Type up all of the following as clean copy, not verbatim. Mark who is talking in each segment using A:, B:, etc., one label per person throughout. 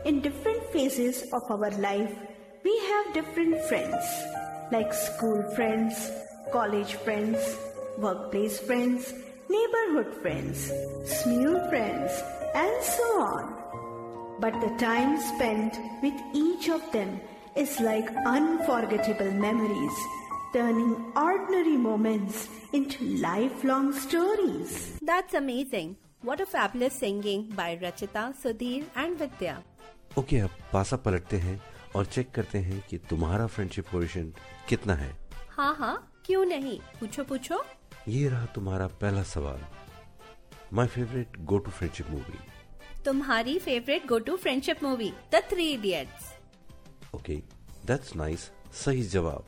A: in different phases of our life, we have different friends, like school friends, college friends, workplace friends, neighborhood friends, smule friends, and so on. But the time spent with each of them is like unforgettable memories, turning ordinary moments into lifelong stories.
B: That's amazing. What a fabulous singing by Rachita, Sudhir and Vidya.
C: Okay, अब पासा पलटते हैं और check करते हैं कि तुम्हारा friendship coefficient कितना है।
B: हाँ, क्यों नहीं, पूछो।
C: ये रहा तुम्हारा पहला सवाल। My favourite go to friendship movie.
B: तुम्हारी favourite go to friendship movie the 3 idiots.
C: Okay, that's nice. सही जवाब।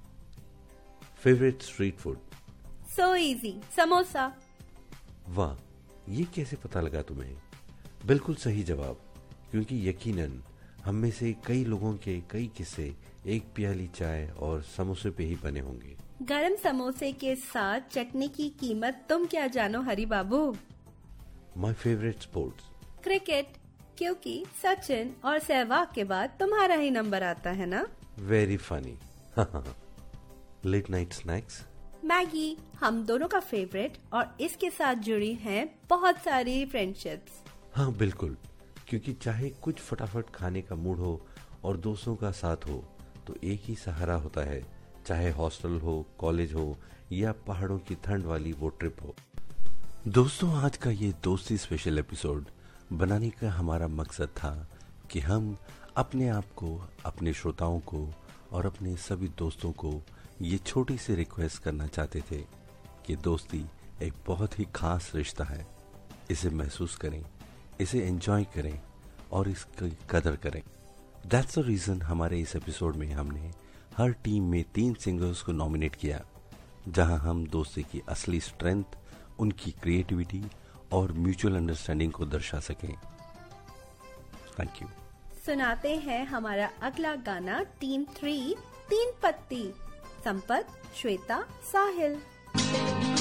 C: Favourite street food.
B: So easy, samosa.
C: वाह, ये कैसे पता लगा तुम्हें? बिल्कुल सही जवाब, क्योंकि यकीनन हम में से कई लोगों के कई किस्से एक प्याली चाय और समोसे पे ही बने होंगे।
B: गरम समोसे के साथ चटनी की कीमत तुम क्या जानो हरी बाबू।
C: My favourite sports.
B: क्रिकेट, क्योंकि सचिन और सहवाग के बाद तुम्हारा ही नंबर आता है ना।
C: Very funny. Late night snacks.
B: Maggi, हम दोनों का फेवरेट, और इसके साथ जुड़ी हैं बहुत सारी फ्रेंडशिप्स।
C: हाँ बिल्कुल, क्योंकि चाहे कुछ फटाफट खाने का मूड हो और दोस्तों का साथ हो तो एक ही सहारा होता है, चाहे हॉस्टल हो, कॉलेज हो या पहाड़ों की ठंड वाली वो ट्रिप हो। दोस्तों, आज का ये दोस्ती स्पेशल एपिसोड बनाने का हमारा मकसद था कि हम अपने आप को, अपने श्रोताओं को और अपने सभी दोस्तों को ये छोटी सी रिक्वेस्ट करना चाहते थे कि दोस्ती एक बहुत ही खास रिश्ता है। इसे महसूस करें, इसे एंजॉय करें और इसकी कदर करें। दैट्स द रीजन हमारे इस एपिसोड में हमने हर टीम में 3 सिंगर्स को नॉमिनेट किया, जहां हम दोस्ती की असली स्ट्रेंथ, उनकी क्रिएटिविटी और म्यूचुअल अंडरस्टैंडिंग को दर्शा सकें। Thank you.
B: सुनाते हैं हमारा अगला गाना टीम 3 तीन पत्ती। संपत, श्वेता, साहिल।